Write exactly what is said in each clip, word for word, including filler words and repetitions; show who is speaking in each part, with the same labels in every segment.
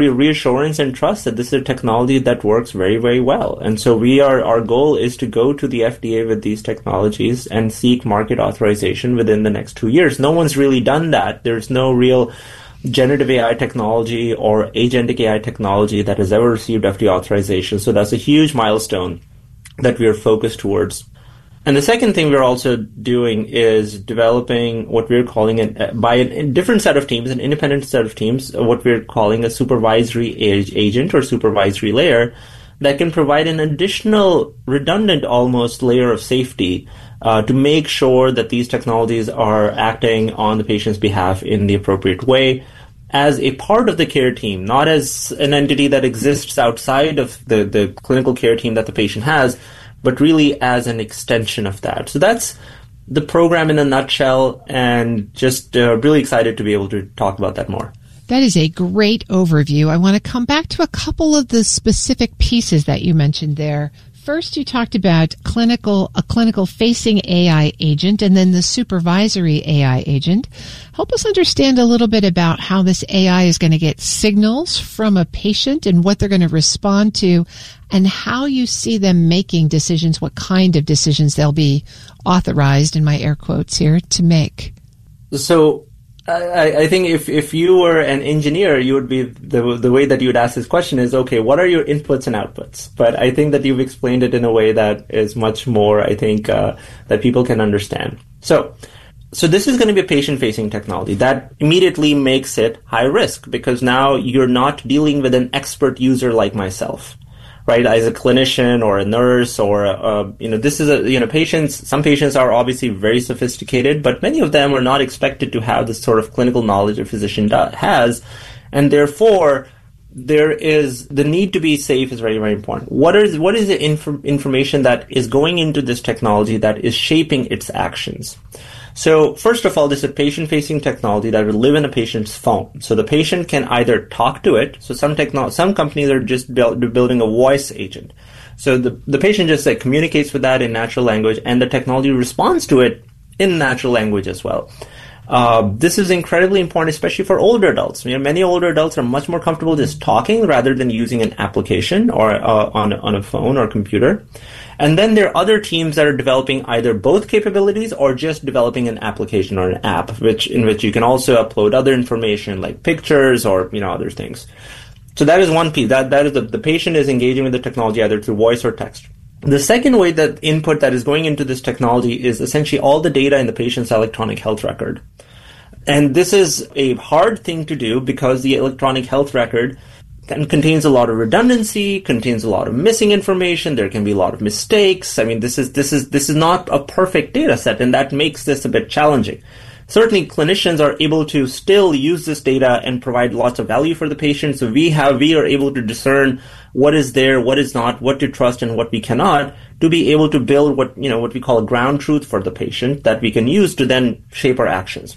Speaker 1: reassurance and trust that this is a technology that works very, very well. And so we are, our goal is to go to the F D A with these technologies and seek market authorization within the next two years. No one's really done that. There's no real generative A I technology or agentic A I technology that has ever received F D A authorization. So that's a huge milestone that we are focused towards. And the second thing we're also doing is developing what we're calling, an, by a different set of teams, an independent set of teams, what we're calling a supervisory agent or supervisory layer that can provide an additional redundant almost layer of safety uh, to make sure that these technologies are acting on the patient's behalf in the appropriate way as a part of the care team, not as an entity that exists outside of the, the clinical care team that the patient has, but really as an extension of that. So that's the program in a nutshell, and just uh, really excited to be able to talk about that more.
Speaker 2: That is a great overview. I want to come back to a couple of the specific pieces that you mentioned there. First, you talked about clinical, a clinical facing A I agent, and then the supervisory A I agent. Help us understand a little bit about how this A I is going to get signals from a patient and what they're going to respond to, and how you see them making decisions, what kind of decisions they'll be authorized, in my air quotes here, to make.
Speaker 1: So I, I think if, if you were an engineer, you would be, the the way that you would ask this question is, okay, what are your inputs and outputs? But I think that you've explained it in a way that is much more, I think, uh, that people can understand. So, so this is going to be a patient-facing technology. That immediately makes it high risk, because now you're not dealing with an expert user like myself, right? As a clinician or a nurse or, a, you know, this is a, you know, patients, some patients are obviously very sophisticated, but many of them are not expected to have this sort of clinical knowledge a physician do- has. And therefore, there is, the need to be safe is very, very important. What is, what is the inf- information that is going into this technology that is shaping its actions? So first of all, this is a patient-facing technology that will live in a patient's phone. So the patient can either talk to it. So some techno- some companies are just build- building a voice agent. So the, the patient just like communicates with that in natural language, and the technology responds to it in natural language as well. Uh, this is incredibly important, especially for older adults. You know, many older adults are much more comfortable just talking rather than using an application or uh, on, on a phone or computer. And then there are other teams that are developing either both capabilities or just developing an application or an app, which in which you can also upload other information like pictures or, you know, other things. So that is one piece. That that is the, the patient is engaging with the technology either through voice or text. The second way that input that is going into this technology is essentially all the data in the patient's electronic health record. And this is a hard thing to do because the electronic health record contains a lot of redundancy, contains a lot of missing information. There can be a lot of mistakes. I mean, this is this is this is not a perfect data set, and that makes this a bit challenging. Certainly, clinicians are able to still use this data and provide lots of value for the patient. So we have we are able to discern what is there, what is not, what to trust, and what we cannot, to be able to build what you know what we call a ground truth for the patient that we can use to then shape our actions.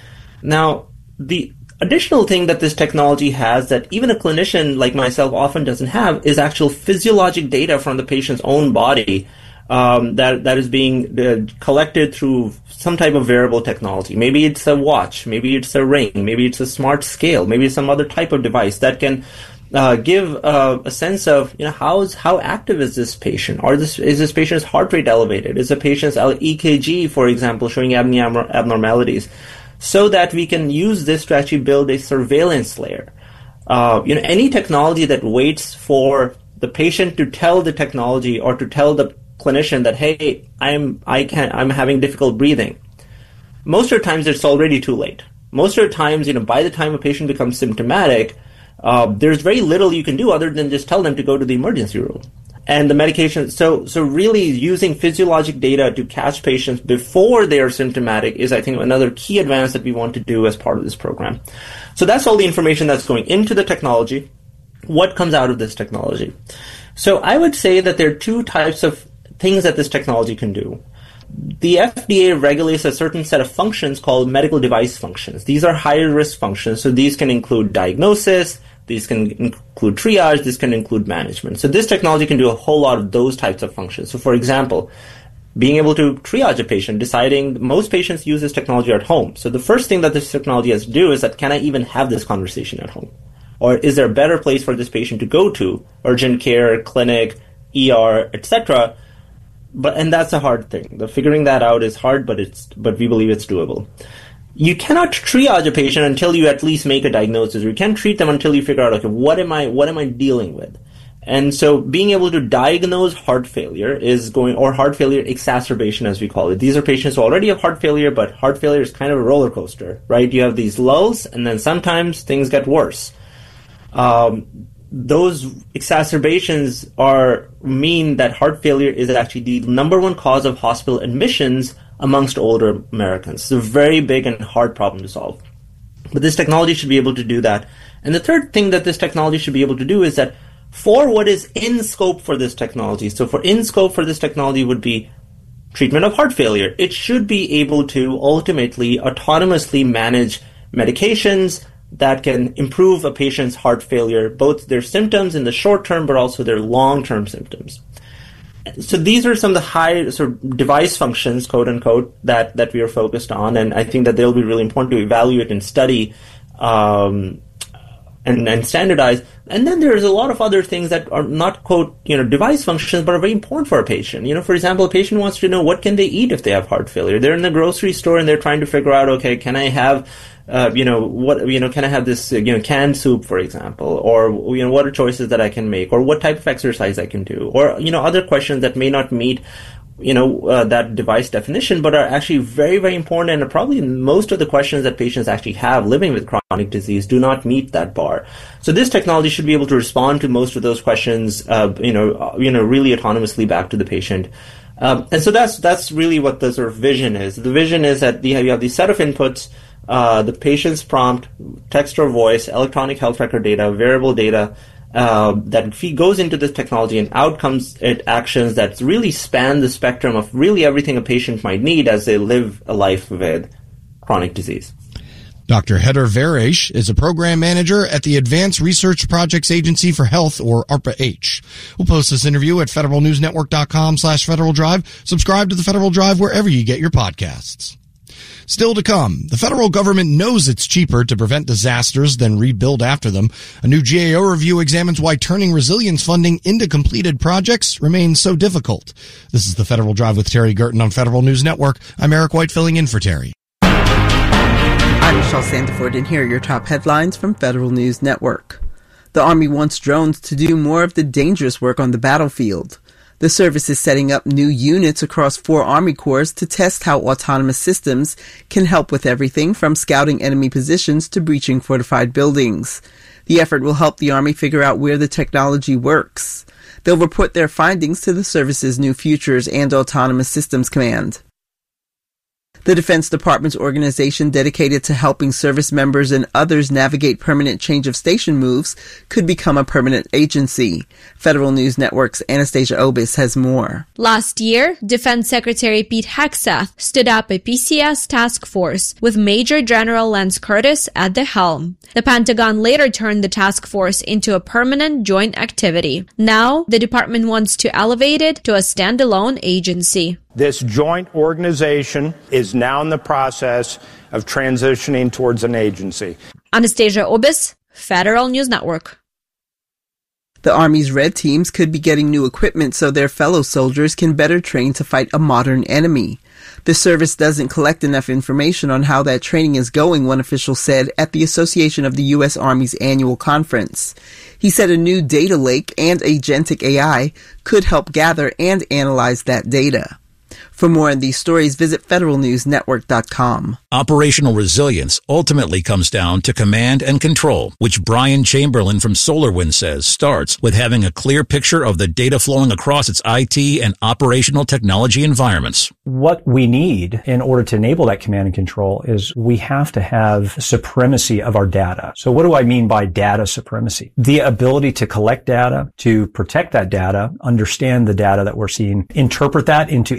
Speaker 1: Now, the additional thing that this technology has that even a clinician like myself often doesn't have is actual physiologic data from the patient's own body um, that that is being uh, collected through some type of wearable technology. Maybe it's a watch, maybe it's a ring, maybe it's a smart scale, maybe it's some other type of device that can uh, give uh, a sense of you know how is how active is this patient? Or this is this patient's heart rate elevated? Is the patient's E K G, for example, showing abnorm- abnormalities? So that we can use this to actually build a surveillance layer. Uh, you know, any technology that waits for the patient to tell the technology or to tell the clinician that, hey, I'm I can't I'm having difficult breathing. Most of the times it's already too late. Most of the times, you know, by the time a patient becomes symptomatic, uh, there's very little you can do other than just tell them to go to the emergency room. And the medication, so so really using physiologic data to catch patients before they are symptomatic is, I think, another key advance that we want to do as part of this program. So that's all the information that's going into the technology. What comes out of this technology? So I would say that there are two types of things that this technology can do. The F D A regulates a certain set of functions called medical device functions. These are higher risk functions, so these can include diagnosis, these can include triage, this can include management. So this technology can do a whole lot of those types of functions. So for example, being able to triage a patient, deciding most patients use this technology at home. So the first thing that this technology has to do is that, can I even have this conversation at home? Or is there a better place for this patient to go to? Urgent care, clinic, E R, et cetera. But and that's a hard thing. The figuring that out is hard, but it's but we believe it's doable. You cannot triage a patient until you at least make a diagnosis. Or you can't treat them until you figure out, okay, what am I what am I dealing with? And so being able to diagnose heart failure is going, or heart failure exacerbation as we call it. These are patients who already have heart failure, but heart failure is kind of a roller coaster, right? You have these lulls, and then sometimes things get worse. Um, those exacerbations are mean that heart failure is actually the number one cause of hospital admissions amongst older Americans. It's a very big and hard problem to solve. But this technology should be able to do that. And the third thing that this technology should be able to do is that for what is in scope for this technology, so for in scope for this technology would be treatment of heart failure. It should be able to ultimately autonomously manage medications that can improve a patient's heart failure, both their symptoms in the short term, but also their long-term symptoms. So these are some of the high sort of device functions, quote unquote, that, that we are focused on. And I think that they'll be really important to evaluate and study um, and, and standardize. And then there's a lot of other things that are not, quote, you know, device functions, but are very important for a patient. You know, for example, a patient wants to know what can they eat if they have heart failure. They're in the grocery store and they're trying to figure out, okay, can I have, uh, you know, what, you know, can I have this, uh, you know, canned soup, for example, or, you know, what are choices that I can make, or what type of exercise I can do, or, you know, other questions that may not meet, you know, uh, that device definition, but are actually very, very important, and probably most of the questions that patients actually have living with chronic disease do not meet that bar. So this technology should be able to respond to most of those questions, uh, you know, uh, you know, really autonomously back to the patient. Um, and so that's that's really what the sort of vision is. The vision is that you have these set of inputs, uh, the patient's prompt, text or voice, electronic health record data, variable data, Uh, that goes into this technology, and out comes it actions that really span the spectrum of really everything a patient might need as they live a life with chronic disease.
Speaker 3: Doctor Heather Varesh is a program manager at the Advanced Research Projects Agency for Health, or ARPA-H. We'll post this interview at federalnewsnetwork.com slash Federal Drive. Subscribe to the Federal Drive wherever you get your podcasts. Still to come, the federal government knows it's cheaper to prevent disasters than rebuild after them. A new G A O review examines why turning resilience funding into completed projects remains so difficult. This is the Federal Drive with Terry Gerton on Federal News Network. I'm Eric White filling in for Terry.
Speaker 4: I'm Michelle Sandiford, and here are your top headlines from Federal News Network. The Army wants drones to do more of the dangerous work on the battlefield. The service is setting up new units across four Army Corps to test how autonomous systems can help with everything from scouting enemy positions to breaching fortified buildings. The effort will help the Army figure out where the technology works. They'll report their findings to the service's new Futures and Autonomous Systems Command. The Defense Department's organization dedicated to helping service members and others navigate permanent change of station moves could become a permanent agency. Federal News Network's Anastasia Obis has more.
Speaker 5: Last year, Defense Secretary Pete Hegseth stood up a P C S task force with Major General Lance Curtis at the helm. The Pentagon later turned the task force into a permanent joint activity. Now, the department wants to elevate it to a standalone agency.
Speaker 6: This joint organization is now in the process of transitioning towards an agency.
Speaker 5: Anastasia Obis, Federal News Network.
Speaker 4: The Army's red teams could be getting new equipment so their fellow soldiers can better train to fight a modern enemy. The service doesn't collect enough information on how that training is going, one official said at the Association of the U S Army's annual conference. He said a new data lake and agentic A I could help gather and analyze that data. For more on these stories, visit federal news network dot com.
Speaker 7: Operational resilience ultimately comes down to command and control, which Brian Chamberlain from SolarWinds says starts with having a clear picture of the data flowing across its I T and operational technology environments.
Speaker 8: What we need in order to enable that command and control is we have to have supremacy of our data. So what do I mean by data supremacy? The ability to collect data, to protect that data, understand the data that we're seeing, interpret that into information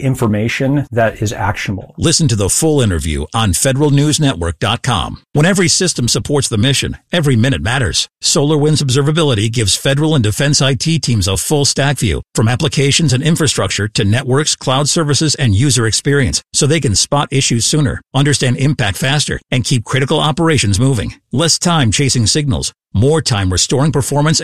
Speaker 8: information that is actionable.
Speaker 7: Listen to the full interview on federal news network dot com. When every system supports the mission, every minute matters. SolarWinds Observability gives federal and defense I T teams a full stack view, from applications and infrastructure to networks, cloud services, and user experience, so they can spot issues sooner, understand impact faster, and keep critical operations moving. Less time chasing signals, more time restoring performance